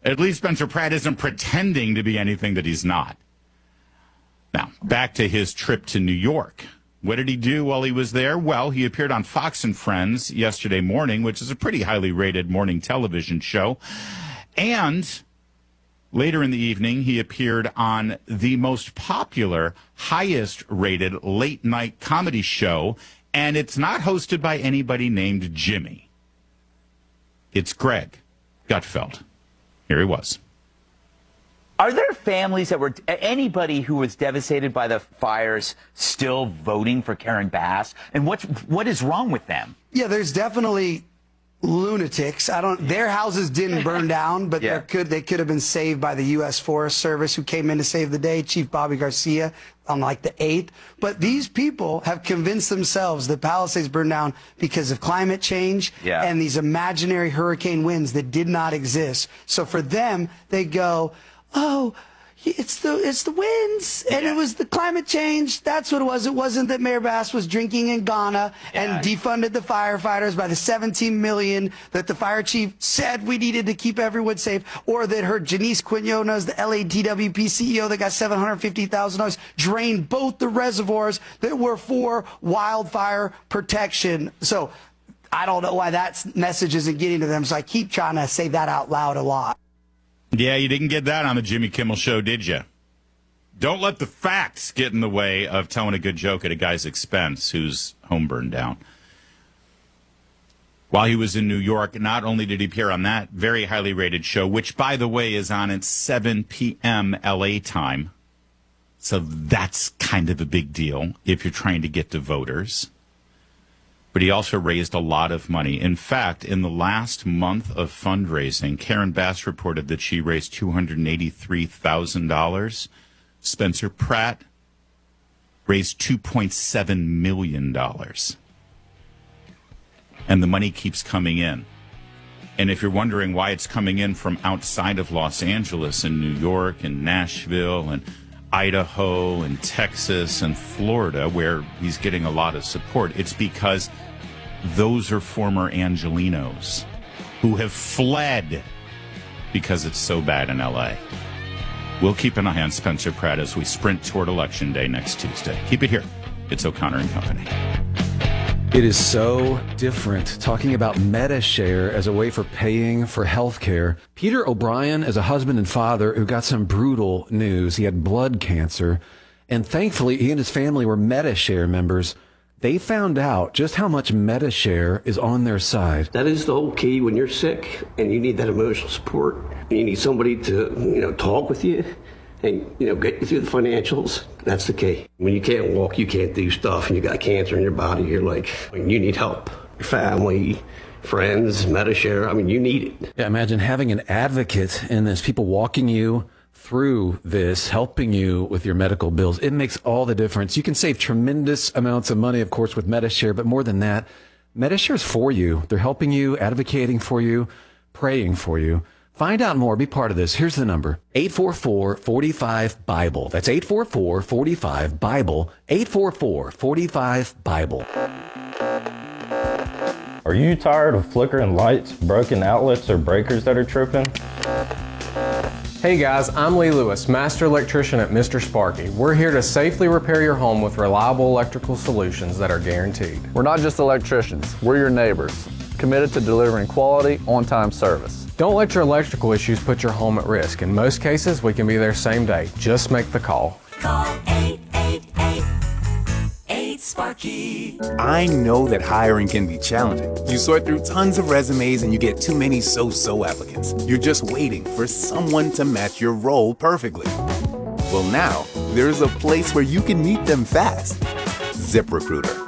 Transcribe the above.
At least Spencer Pratt isn't pretending to be anything that he's not. Now, back to his trip to New York. What did he do while he was there? Well, he appeared on Fox and Friends yesterday morning, which is a pretty highly rated morning television show. And later in the evening, he appeared on the most popular, highest rated late night comedy show. And it's not hosted by anybody named Jimmy. It's Greg Gutfeld. Here he was. Are there families that were, anybody who was devastated by the fires still voting for Karen Bass? And what is wrong with them? Yeah, there's definitely lunatics. Their houses didn't burn down, but they could have been saved by the U.S. Forest Service, who came in to save the day, Chief Bobby Garcia, on like the 8th. But these people have convinced themselves that Palisades burned down because of climate change and these imaginary hurricane winds that did not exist. So for them, they go, oh, it's the winds, and it was the climate change. That's what it was. It wasn't that Mayor Bass was drinking in Ghana and defunded the firefighters by the $17 million that the fire chief said we needed to keep everyone safe, or that her Janice Quinones, the LADWP CEO that got $750,000, drained both the reservoirs that were for wildfire protection. So I don't know why that message isn't getting to them, so I keep trying to say that out loud a lot. Yeah, you didn't get that on the Jimmy Kimmel Show, did you? Don't let the facts get in the way of telling a good joke at a guy's expense whose home burned down. While he was in New York, not only did he appear on that very highly rated show, which, by the way, is on at 7 p.m. L.A. time, so that's kind of a big deal if you're trying to get to voters. But he also raised a lot of money. In fact, in the last month of fundraising, Karen Bass reported that she raised $283,000. Spencer Pratt raised $2.7 million. And the money keeps coming in. And if you're wondering why it's coming in from outside of Los Angeles and New York and Nashville and Idaho and Texas and Florida, where he's getting a lot of support, it's because those are former Angelenos who have fled because it's so bad in L.A. We'll keep an eye on Spencer Pratt as we sprint toward Election Day next Tuesday. Keep it here. It's O'Connor and Company. It is so different talking about MediShare as a way for paying for health care. Peter O'Brien is a husband and father who got some brutal news. He had blood cancer, and thankfully he and his family were MediShare members. They found out just how much MediShare is on their side. That is the whole key when you're sick and you need that emotional support. You need somebody to, talk with you and, get you through the financials. That's the key. When you can't walk, you can't do stuff, and you got cancer in your body, you're like, you need help. Your family, friends, MediShare, you need it. Yeah, imagine having an advocate in this, people walking you through this, helping you with your medical bills. It makes all the difference. You can save tremendous amounts of money, of course, with MediShare, but more than that, MediShare is for you. They're helping you, advocating for you, praying for you. Find out more. Be part of this. Here's the number. 844-45-BIBLE. That's 844-45-BIBLE. 844-45-BIBLE. Are you tired of flickering lights, broken outlets, or breakers that are tripping? Hey guys, I'm Lee Lewis, Master Electrician at Mr. Sparky. We're here to safely repair your home with reliable electrical solutions that are guaranteed. We're not just electricians, we're your neighbors, committed to delivering quality, on-time service. Don't let your electrical issues put your home at risk. In most cases, we can be there same day. Just make the call. Call 888-8-SPARKY. I know that hiring can be challenging. You sort through tons of resumes and you get too many so-so applicants. You're just waiting for someone to match your role perfectly. Well, now, there's a place where you can meet them fast. ZipRecruiter.